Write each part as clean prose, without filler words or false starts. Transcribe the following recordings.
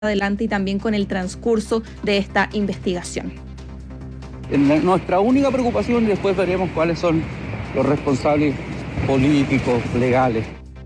adelante y también con el transcurso de esta investigación. Nuestra única preocupación, y después veremos cuáles son los responsables políticos, legales.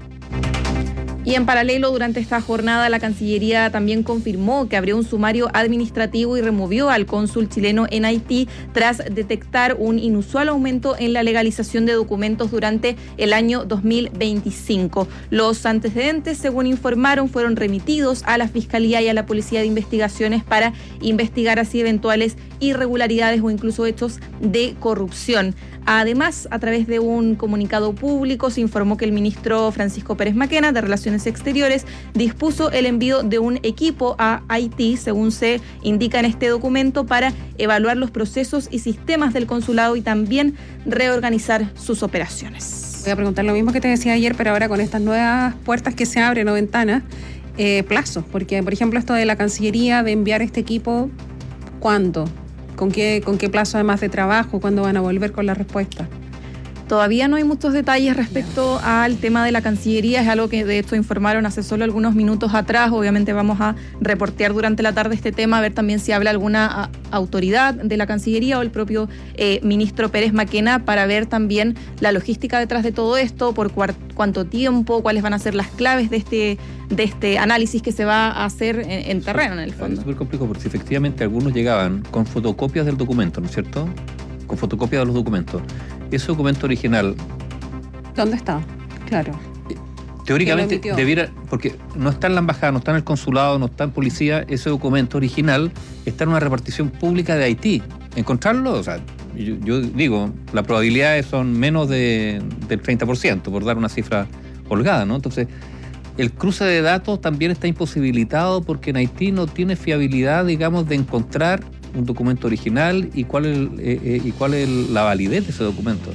Y en paralelo, durante esta jornada, la Cancillería también confirmó que abrió un sumario administrativo y removió al cónsul chileno en Haití tras detectar un inusual aumento en la legalización de documentos durante el año 2025. Los antecedentes, según informaron, fueron remitidos a la Fiscalía y a la Policía de Investigaciones para investigar así eventuales irregularidades o incluso hechos de corrupción. Además, a través de un comunicado público, se informó que el ministro Francisco Pérez Maquena, de Relaciones Exteriores, dispuso el envío de un equipo a Haití, según se indica en este documento, para evaluar los procesos y sistemas del consulado y también reorganizar sus operaciones. Voy a preguntar lo mismo que te decía ayer, pero ahora con estas nuevas puertas que se abren o ventanas, plazos, porque, por ejemplo, esto de la Cancillería, de enviar este equipo, ¿cuándo? ¿Con qué plazo además de trabajo? ¿Cuándo van a volver con la respuesta? Todavía no hay muchos detalles respecto al tema de la Cancillería, es algo que de hecho informaron hace solo algunos minutos atrás. Obviamente vamos a reportear durante la tarde este tema, a ver también si habla alguna autoridad de la Cancillería o el propio ministro Pérez Maquena, para ver también la logística detrás de todo esto, por cuánto tiempo, cuáles van a ser las claves de este análisis que se va a hacer en terreno, en el fondo. Es súper complicado porque si efectivamente algunos llegaban con fotocopias del documento, ¿no es cierto? Con fotocopias de los documentos. Ese documento original, ¿dónde está? Claro. Teóricamente debiera, porque no está en la embajada, no está en el consulado, no está en policía, ese documento original está en una repartición pública de Haití. Encontrarlo, o sea, yo digo, las probabilidades son menos del 30%, por dar una cifra holgada, ¿no? Entonces, el cruce de datos también está imposibilitado porque en Haití no tiene fiabilidad, digamos, de encontrar un documento original y cuál es la validez de ese documento.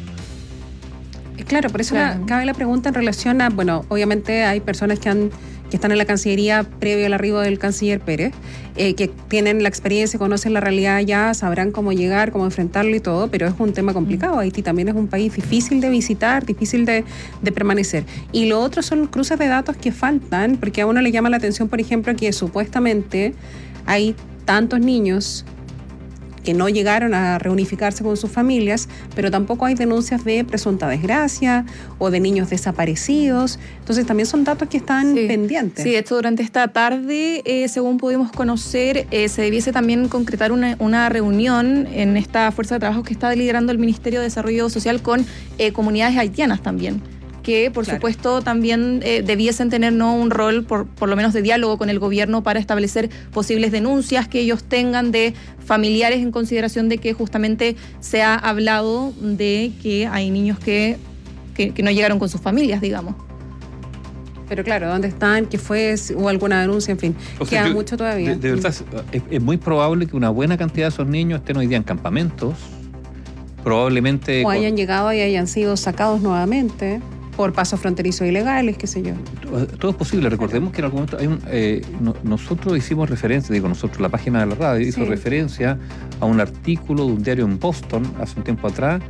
Claro, por eso cabe la pregunta en relación a, bueno, obviamente hay personas que están en la Cancillería previo al arribo del canciller Pérez, que tienen la experiencia, conocen la realidad ya, sabrán cómo llegar, cómo enfrentarlo y todo, pero es un tema complicado. Haití también es un país difícil de visitar, difícil de permanecer. Y lo otro son cruces de datos que faltan, porque a uno le llama la atención, por ejemplo, que supuestamente hay tantos niños que no llegaron a reunificarse con sus familias, pero tampoco hay denuncias de presunta desgracia o de niños desaparecidos. Entonces también son datos que están pendientes. Sí, de hecho durante esta tarde, según pudimos conocer, se debiese también concretar una reunión en esta fuerza de trabajo que está liderando el Ministerio de Desarrollo Social con comunidades haitianas también, que por supuesto también debiesen tener un rol por lo menos de diálogo con el gobierno para establecer posibles denuncias que ellos tengan de familiares, en consideración de que justamente se ha hablado de que hay niños que no llegaron con sus familias, digamos. Pero claro, ¿dónde están? ¿Qué fue? ¿Hubo alguna denuncia? En fin, queda mucho todavía. De verdad, es muy probable que una buena cantidad de esos niños estén hoy día en campamentos, probablemente... O hayan llegado y hayan sido sacados nuevamente por pasos fronterizos ilegales, qué sé yo. Todo es posible. Recordemos que en algún momento nosotros hicimos referencia, la página de la radio hizo referencia a un artículo de un diario en Boston hace un tiempo atrás,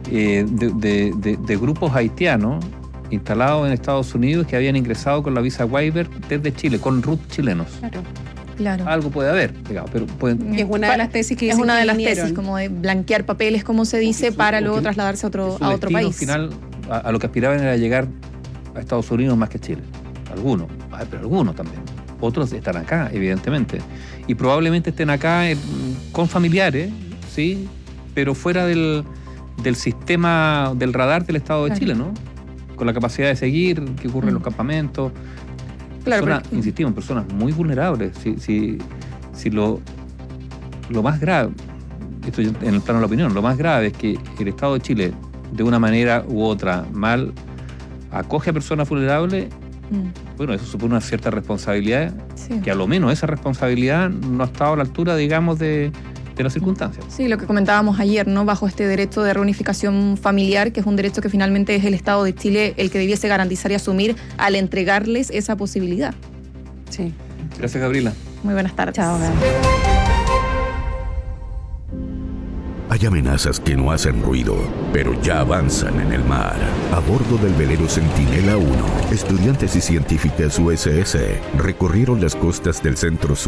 de grupos haitianos instalados en Estados Unidos que habían ingresado con la visa waiver desde Chile, con RUT chilenos. Claro. Algo puede haber, digamos, pero es una de las tesis que dicen es una de que las vinieron. tesis, como de blanquear papeles, como se dice, para luego trasladarse a otro país. Al final, a lo que aspiraban era llegar a Estados Unidos más que a Chile. Algunos, pero algunos también. Otros están acá, evidentemente. Y probablemente estén acá con familiares, ¿sí? Pero fuera del sistema, del radar del Estado de Chile, ¿no? Con la capacidad de seguir qué ocurre en los campamentos. Claro, insistimos, personas muy vulnerables. Si lo más grave, esto en el plano de la opinión, lo más grave es que el Estado de Chile, de una manera u otra, mal acoge a personas vulnerables, bueno, eso supone una cierta responsabilidad, que a lo menos esa responsabilidad no ha estado a la altura, digamos, de las circunstancias. Sí, lo que comentábamos ayer, ¿no? Bajo este derecho de reunificación familiar, que es un derecho que finalmente es el Estado de Chile el que debiese garantizar y asumir al entregarles esa posibilidad. Sí. Gracias, Gabriela. Muy buenas tardes. Chao, Hay amenazas que no hacen ruido, pero ya avanzan en el mar. A bordo del velero Centinela 1, estudiantes y científicas USS recorrieron las costas del centro sur